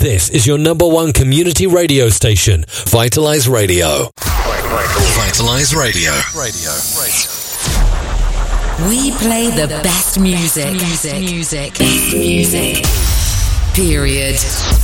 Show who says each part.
Speaker 1: This is your number one community radio station, Vitalize Radio. Vitalize Radio.
Speaker 2: We play the best music. Best music. Period.